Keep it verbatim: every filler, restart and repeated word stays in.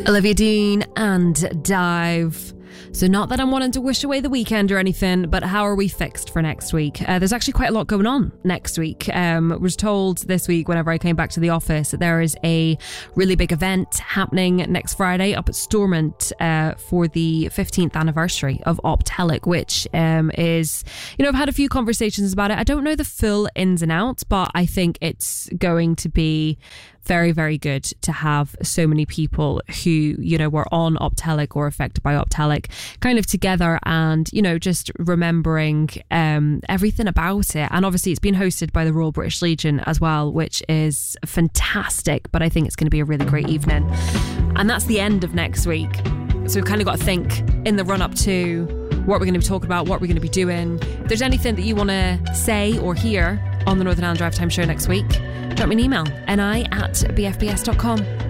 Olivia Dean and Dive. So not that I'm wanting to wish away the weekend or anything, but how are we fixed for next week? Uh, there's actually quite a lot going on next week. Um, was told this week whenever I came back to the office that there is a really big event happening next Friday up at Stormont uh, for the fifteenth anniversary of Optelic, which um, is, you know, I've had a few conversations about it. I don't know the full ins and outs, but I think it's going to be very, very good to have so many people who, you know, were on Optelic or affected by Optelic kind of together and, you know, just remembering um, everything about it. And obviously it's been hosted by the Royal British Legion as well, which is fantastic, but I think it's going to be a really great evening. And that's the end of next week. So we've kind of got to think in the run up to what we're going to be talking about, what we're going to be doing. If there's anything that you want to say or hear on the Northern Ireland Drive Time show next week, drop me an email, ni at b f b s dot com.